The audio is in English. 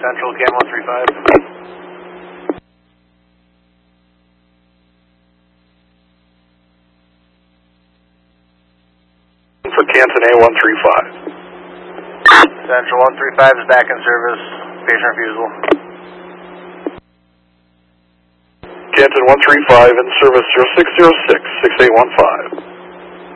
Central, Cam 135. For Canton A135. Central 135 is back in service. Patient refusal. Canton 135 in service 0606-6815.